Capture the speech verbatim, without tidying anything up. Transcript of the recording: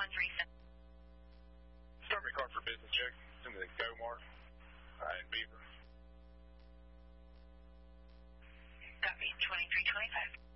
three seven. Start my car for business check. It's in the Go Mart uh, in Beaver. Copy, twenty-three twenty-five.